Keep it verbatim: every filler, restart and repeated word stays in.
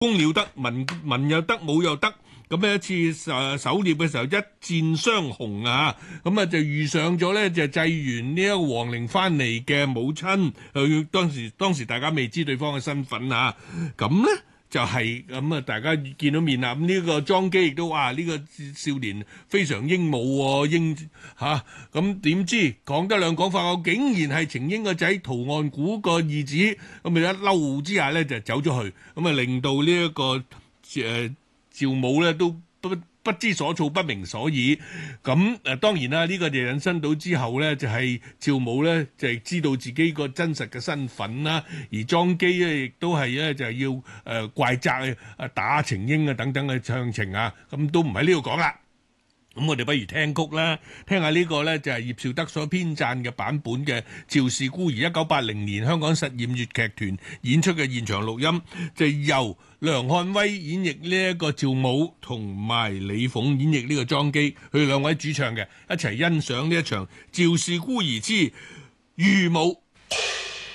攻了得，文文又得，武又得。咁呢一次誒狩獵嘅時候一箭雙雄啊，咁啊就遇上咗咧就濟源呢一個王陵翻嚟嘅母親，佢當時當時大家未知對方嘅身份啊，咁咧就係咁啊，大家見到面啦。咁呢個莊基亦都話呢個少年非常英武喎，英嚇咁點知講得兩講法，我竟然係程嬰個仔陶岸古個義子，咁咪一嬲之下咧就走咗去，咁啊令到呢一個誒趙武咧都不不知所措，不明所以。咁誒當然啦，呢個就引申到之後咧，就係趙武咧就係知道自己個真實嘅身份啦，而莊基咧亦都係咧就係要誒怪責啊打程嬰啊等等嘅詳情啊，咁都唔喺呢度講啦。咁我哋不如聽曲啦，聽下呢個咧就係葉紹德所編撰嘅版本嘅《趙氏孤兒》，一九八零年香港實驗粵劇團演出嘅現場錄音，就由梁漢威演繹呢一個趙武，同埋李鳳演繹呢個莊基，佢哋兩位主唱嘅，一齊欣賞呢一場《趙氏孤兒之虞武》。